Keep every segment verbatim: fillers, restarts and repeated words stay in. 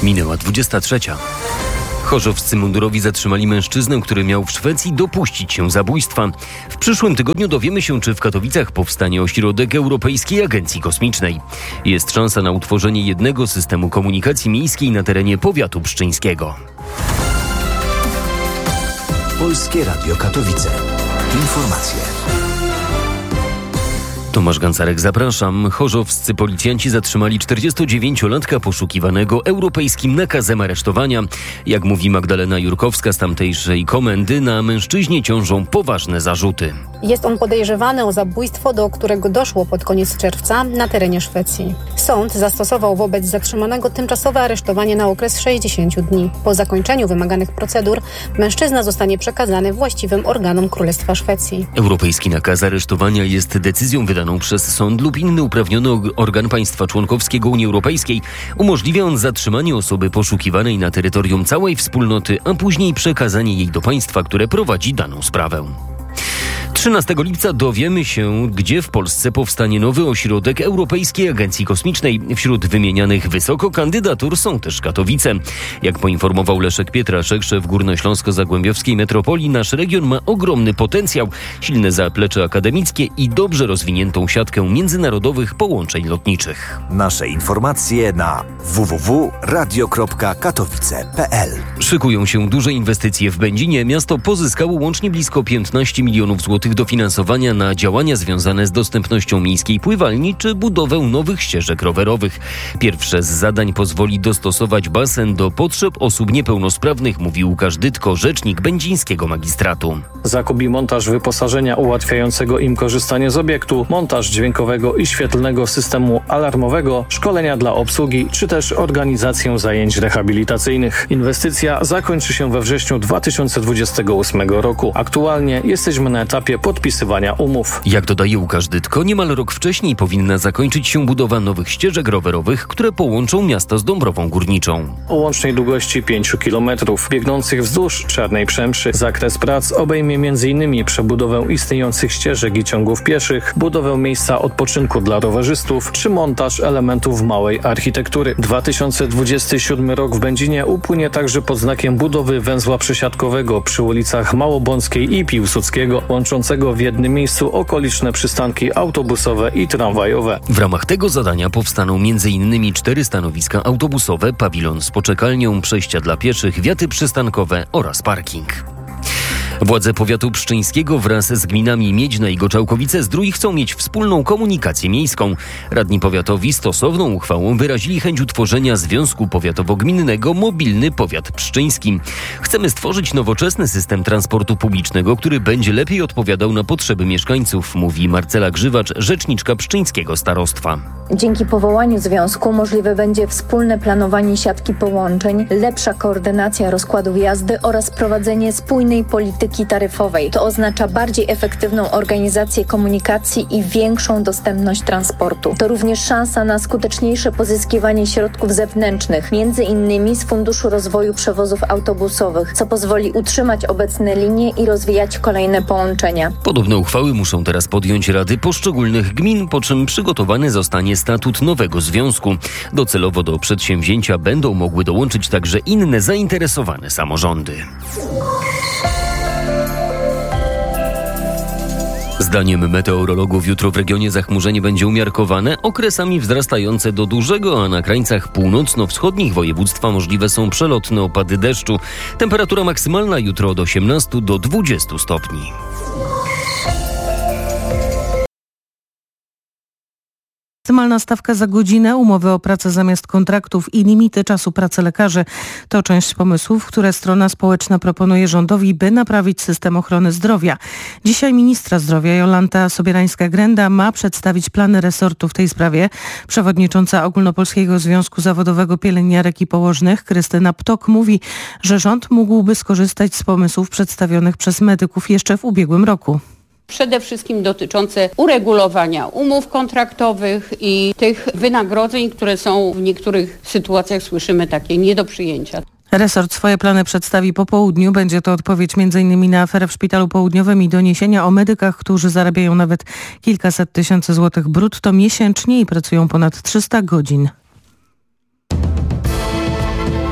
Minęła dwudziesta trzecia. Chorzowscy mundurowi zatrzymali mężczyznę, który miał w Szwecji dopuścić się zabójstwa. W przyszłym tygodniu dowiemy się, czy w Katowicach powstanie ośrodek Europejskiej Agencji Kosmicznej. Jest szansa na utworzenie jednego systemu komunikacji miejskiej na terenie powiatu pszczyńskiego. Polskie Radio Katowice. Informacje. Tomasz Gancarek, zapraszam. Chorzowscy policjanci zatrzymali czterdziestodziewięciolatka poszukiwanego europejskim nakazem aresztowania. Jak mówi Magdalena Jurkowska z tamtejszej komendy, na mężczyźnie ciążą poważne zarzuty. Jest on podejrzewany o zabójstwo, do którego doszło pod koniec czerwca na terenie Szwecji. Sąd zastosował wobec zatrzymanego tymczasowe aresztowanie na okres sześćdziesięciu dni. Po zakończeniu wymaganych procedur mężczyzna zostanie przekazany właściwym organom Królestwa Szwecji. Europejski nakaz aresztowania jest decyzją wydaną przez sąd lub inny uprawniony organ państwa członkowskiego Unii Europejskiej. Umożliwia on zatrzymanie osoby poszukiwanej na terytorium całej wspólnoty, a później przekazanie jej do państwa, które prowadzi daną sprawę. trzynastego lipca dowiemy się, gdzie w Polsce powstanie nowy ośrodek Europejskiej Agencji Kosmicznej. Wśród wymienianych wysoko kandydatur są też Katowice. Jak poinformował Leszek Pietraszek, szef Górnośląsko-Zagłębiowskiej Metropolii, nasz region ma ogromny potencjał, silne zaplecze akademickie i dobrze rozwiniętą siatkę międzynarodowych połączeń lotniczych. Nasze informacje na w w w kropka radio kropka katowice kropka p l. Szykują się duże inwestycje w Będzinie. Miasto pozyskało łącznie blisko piętnaście milionów złotych dofinansowania na działania związane z dostępnością miejskiej pływalni czy budowę nowych ścieżek rowerowych. Pierwsze z zadań pozwoli dostosować basen do potrzeb osób niepełnosprawnych, mówi Łukasz Dytko, rzecznik będzińskiego magistratu. Zakup i montaż wyposażenia ułatwiającego im korzystanie z obiektu, montaż dźwiękowego i świetlnego systemu alarmowego, szkolenia dla obsługi czy też organizację zajęć rehabilitacyjnych. Inwestycja zakończy się we wrześniu dwa tysiące dwudziestego ósmego roku. Aktualnie jesteśmy na etapie podpisywania umów. Jak dodaje Łukasz Dytko, niemal rok wcześniej powinna zakończyć się budowa nowych ścieżek rowerowych, które połączą miasto z Dąbrową Górniczą. O łącznej długości pięciu kilometrów, biegnących wzdłuż Czarnej Przemszy. Zakres prac obejmie między innymi przebudowę istniejących ścieżek i ciągów pieszych, budowę miejsca odpoczynku dla rowerzystów czy montaż elementów małej architektury. dwa tysiące dwudziesty siódmy rok w Będzinie upłynie także pod znakiem budowy węzła przesiadkowego przy ulicach Małobąckiej i Piłsudskiego, łączącego w jednym miejscu okoliczne przystanki autobusowe i tramwajowe. W ramach tego zadania powstaną między innymi cztery stanowiska autobusowe, pawilon z poczekalnią, przejścia dla pieszych, wiaty przystankowe oraz parking. Władze powiatu pszczyńskiego wraz z gminami Miedźna i Goczałkowice-Zdrój chcą mieć wspólną komunikację miejską. Radni powiatowi stosowną uchwałą wyrazili chęć utworzenia Związku Powiatowo-Gminnego Mobilny Powiat Pszczyński. Chcemy stworzyć nowoczesny system transportu publicznego, który będzie lepiej odpowiadał na potrzeby mieszkańców, mówi Marcela Grzywacz, rzeczniczka pszczyńskiego starostwa. Dzięki powołaniu związku możliwe będzie wspólne planowanie siatki połączeń, lepsza koordynacja rozkładów jazdy oraz prowadzenie spójnej polityki taryfowej. To oznacza bardziej efektywną organizację komunikacji i większą dostępność transportu. To również szansa na skuteczniejsze pozyskiwanie środków zewnętrznych, między innymi z Funduszu Rozwoju Przewozów Autobusowych, co pozwoli utrzymać obecne linie i rozwijać kolejne połączenia. Podobne uchwały muszą teraz podjąć rady poszczególnych gmin, po czym przygotowany zostanie statut nowego związku. Docelowo do przedsięwzięcia będą mogły dołączyć także inne zainteresowane samorządy. Zdaniem meteorologów jutro w regionie zachmurzenie będzie umiarkowane, okresami wzrastające do dużego, a na krańcach północno-wschodnich województwa możliwe są przelotne opady deszczu. Temperatura maksymalna jutro od osiemnastu do dwudziestu stopni. Maksymalna stawka za godzinę, umowy o pracę zamiast kontraktów i limity czasu pracy lekarzy to część pomysłów, które strona społeczna proponuje rządowi, by naprawić system ochrony zdrowia. Dzisiaj ministra zdrowia Jolanta Sobierańska-Grenda ma przedstawić plany resortu w tej sprawie. Przewodnicząca Ogólnopolskiego Związku Zawodowego Pielęgniarek i Położnych Krystyna Ptok mówi, że rząd mógłby skorzystać z pomysłów przedstawionych przez medyków jeszcze w ubiegłym roku. Przede wszystkim dotyczące uregulowania umów kontraktowych i tych wynagrodzeń, które są w niektórych sytuacjach, słyszymy, takie nie do przyjęcia. Resort swoje plany przedstawi po południu. Będzie to odpowiedź m.in. na aferę w Szpitalu Południowym i doniesienia o medykach, którzy zarabiają nawet kilkaset tysięcy złotych brutto miesięcznie i pracują ponad trzysta godzin.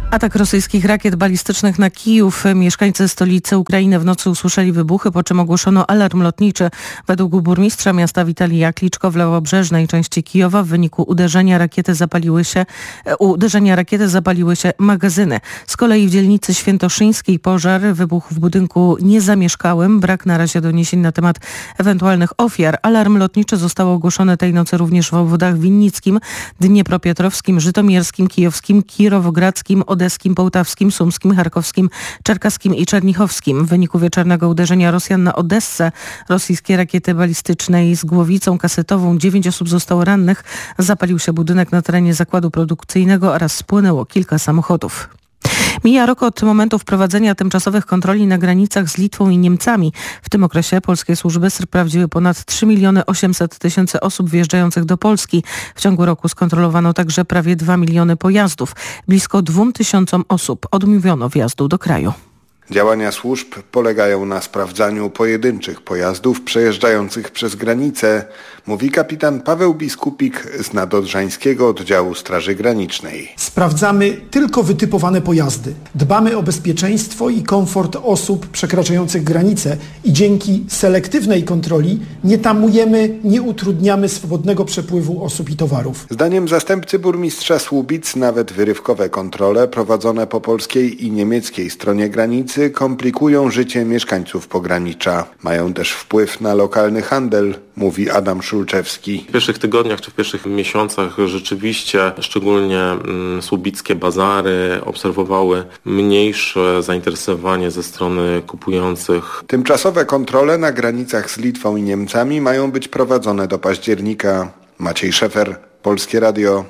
Atak rosyjskich rakiet balistycznych na Kijów. Mieszkańcy stolicy Ukrainy w nocy usłyszeli wybuchy, po czym ogłoszono alarm lotniczy. Według burmistrza miasta Witalija Kliczko w lewobrzeżnej części Kijowa w wyniku uderzenia rakiety zapaliły się, uderzenia rakiety zapaliły się magazyny. Z kolei w dzielnicy świętoszyńskiej pożar wybuchł w budynku niezamieszkałym. Brak na razie doniesień na temat ewentualnych ofiar. Alarm lotniczy został ogłoszony tej nocy również w obwodach winnickim, dniepropietrowskim, żytomierskim, kijowskim, kirowogradzkim, odeskim, połtawskim, sumskim, charkowskim, czerkaskim i czernichowskim. W wyniku wieczornego uderzenia Rosjan na Odessę rosyjskie rakiety balistycznej z głowicą kasetową dziewięć osób zostało rannych. Zapalił się budynek na terenie zakładu produkcyjnego oraz spłynęło kilka samochodów. Mija rok od momentu wprowadzenia tymczasowych kontroli na granicach z Litwą i Niemcami. W tym okresie polskie służby sprawdziły ponad trzy miliony osiemset tysięcy osób wjeżdżających do Polski. W ciągu roku skontrolowano także prawie dwa miliony pojazdów. Blisko dwóm tysiącom osób odmówiono wjazdu do kraju. Działania służb polegają na sprawdzaniu pojedynczych pojazdów przejeżdżających przez granicę, mówi kapitan Paweł Biskupik z Nadodrzańskiego Oddziału Straży Granicznej. Sprawdzamy tylko wytypowane pojazdy. Dbamy o bezpieczeństwo i komfort osób przekraczających granicę i dzięki selektywnej kontroli nie tamujemy, nie utrudniamy swobodnego przepływu osób i towarów. Zdaniem zastępcy burmistrza Słubic nawet wyrywkowe kontrole prowadzone po polskiej i niemieckiej stronie granicy komplikują życie mieszkańców pogranicza. Mają też wpływ na lokalny handel, mówi Adam Szulczewski. W pierwszych tygodniach czy w pierwszych miesiącach rzeczywiście szczególnie mm, słubickie bazary obserwowały mniejsze zainteresowanie ze strony kupujących. Tymczasowe kontrole na granicach z Litwą i Niemcami mają być prowadzone do października. Maciej Szefer, Polskie Radio.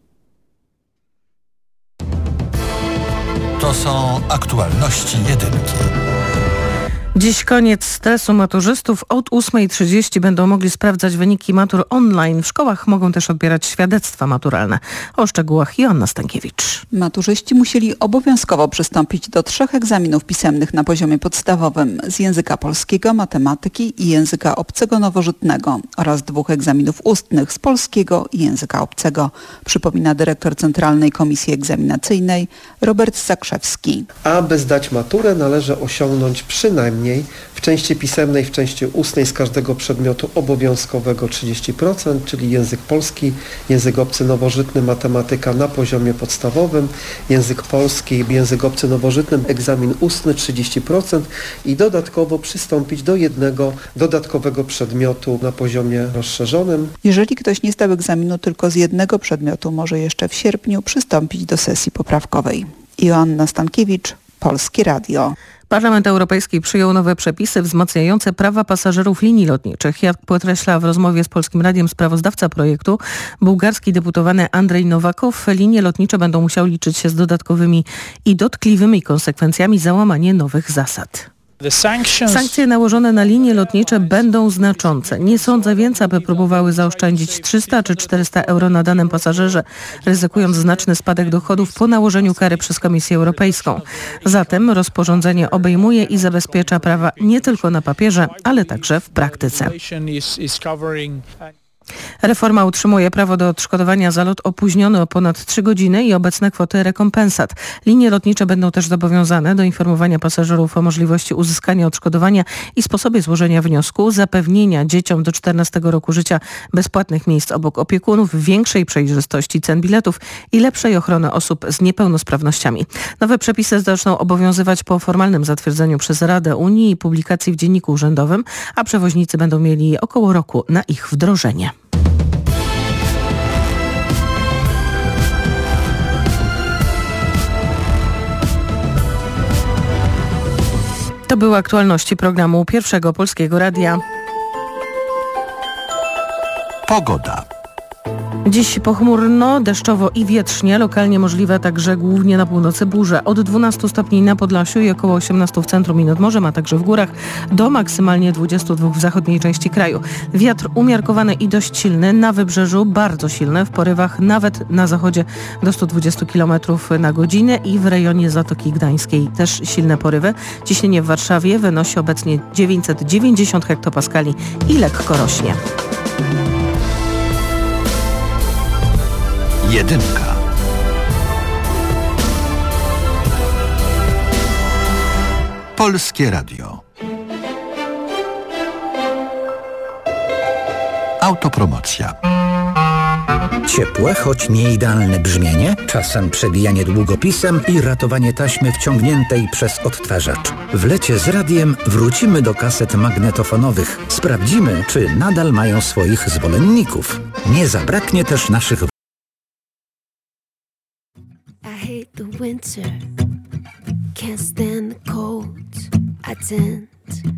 To są aktualności jedynki. Dziś koniec stresu maturzystów. Od ósmej trzydzieści będą mogli sprawdzać wyniki matur online. W szkołach mogą też odbierać świadectwa maturalne. O szczegółach Joanna Stankiewicz. Maturzyści musieli obowiązkowo przystąpić do trzech egzaminów pisemnych na poziomie podstawowym z języka polskiego, matematyki i języka obcego nowożytnego oraz dwóch egzaminów ustnych z polskiego i języka obcego, przypomina dyrektor Centralnej Komisji Egzaminacyjnej Robert Zakrzewski. Aby zdać maturę, należy osiągnąć przynajmniej w części pisemnej, w części ustnej z każdego przedmiotu obowiązkowego trzydzieści procent, czyli język polski, język obcy nowożytny, matematyka na poziomie podstawowym, język polski, język obcy nowożytny, egzamin ustny trzydzieści procent i dodatkowo przystąpić do jednego dodatkowego przedmiotu na poziomie rozszerzonym. Jeżeli ktoś nie zdał egzaminu tylko z jednego przedmiotu, może jeszcze w sierpniu przystąpić do sesji poprawkowej. Joanna Stankiewicz, Polskie Radio. Parlament Europejski przyjął nowe przepisy wzmacniające prawa pasażerów linii lotniczych. Jak podkreśla w rozmowie z Polskim Radiem sprawozdawca projektu, bułgarski deputowany Andrzej Nowakow, linie lotnicze będą musiały liczyć się z dodatkowymi i dotkliwymi konsekwencjami za łamanie nowych zasad. Sankcje nałożone na linie lotnicze będą znaczące. Nie sądzę więc, aby próbowały zaoszczędzić trzysta czy czterysta euro na danym pasażerze, ryzykując znaczny spadek dochodów po nałożeniu kary przez Komisję Europejską. Zatem rozporządzenie obejmuje i zabezpiecza prawa nie tylko na papierze, ale także w praktyce. Reforma utrzymuje prawo do odszkodowania za lot opóźniony o ponad trzy godziny i obecne kwoty rekompensat. Linie lotnicze będą też zobowiązane do informowania pasażerów o możliwości uzyskania odszkodowania i sposobie złożenia wniosku, zapewnienia dzieciom do czternastego roku życia bezpłatnych miejsc obok opiekunów, większej przejrzystości cen biletów i lepszej ochrony osób z niepełnosprawnościami. Nowe przepisy zaczną obowiązywać po formalnym zatwierdzeniu przez Radę Unii i publikacji w Dzienniku Urzędowym, a przewoźnicy będą mieli około roku na ich wdrożenie. To były aktualności programu Pierwszego Polskiego Radia. Pogoda. Dziś pochmurno, deszczowo i wietrznie, lokalnie możliwe także głównie na północy burze. Od dwunastu stopni na Podlasiu i około osiemnastu w centrum i nad morzem, a także w górach, do maksymalnie dwudziestu dwóch w zachodniej części kraju. Wiatr umiarkowany i dość silny, na wybrzeżu bardzo silny, w porywach nawet na zachodzie do stu dwudziestu kilometrów na godzinę i w rejonie Zatoki Gdańskiej też silne porywy. Ciśnienie w Warszawie wynosi obecnie dziewięćset dziewięćdziesiąt hektopaskali i lekko rośnie. Jedynka. Polskie Radio. Autopromocja. Ciepłe, choć nie idealne brzmienie, czasem przebijanie długopisem i ratowanie taśmy wciągniętej przez odtwarzacz. W lecie z radiem wrócimy do kaset magnetofonowych. Sprawdzimy, czy nadal mają swoich zwolenników. Nie zabraknie też naszych... I hate the winter, can't stand the cold. I tend